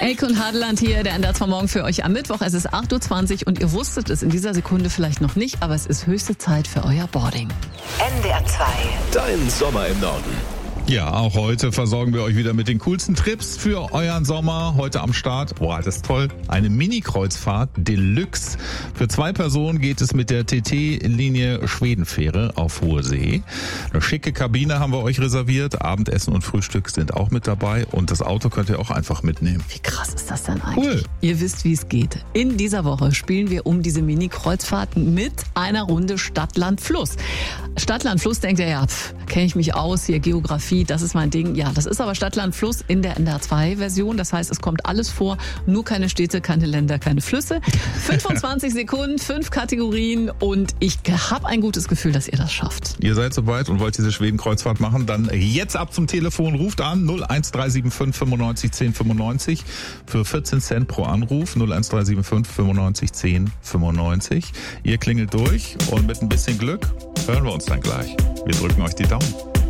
Elke und Hadeland hier, der NDR 2 Morgen für euch am Mittwoch. Es ist 8.20 Uhr und ihr wusstet es in dieser Sekunde vielleicht noch nicht, aber es ist höchste Zeit für euer Boarding. NDR 2. Dein Sommer im Norden. Ja, auch heute versorgen wir euch wieder mit den coolsten Trips für euren Sommer. Heute am Start, boah, das ist toll, eine Mini-Kreuzfahrt Deluxe. Für 2 Personen geht es mit der TT-Linie Schwedenfähre auf Hohe See. Eine schicke Kabine haben wir euch reserviert. Abendessen und Frühstück sind auch mit dabei. Und das Auto könnt ihr auch einfach mitnehmen. Wie krass ist das denn eigentlich? Cool. Ihr wisst, wie es geht. In dieser Woche spielen wir um diese Mini-Kreuzfahrt mit einer Runde Stadt-Land-Fluss. Stadt-Land-Fluss denkt ihr, ja, kenne ich mich aus, hier Geografie, das ist mein Ding. Ja, das ist aber Stadt-Land-Fluss in der NDR 2-Version. Das heißt, es kommt alles vor, nur keine Städte, keine Länder, keine Flüsse. 25 Sekunden, 5 Kategorien und ich habe ein gutes Gefühl, dass ihr das schafft. Ihr seid soweit und wollt diese Schweden-Kreuzfahrt machen? Dann jetzt ab zum Telefon, ruft an 01375 95 10 95 für 14 Cent pro Anruf, 01375 95 10 95. Ihr klingelt durch und mit ein bisschen Glück hören wir uns dann gleich. Wir drücken euch die Daumen.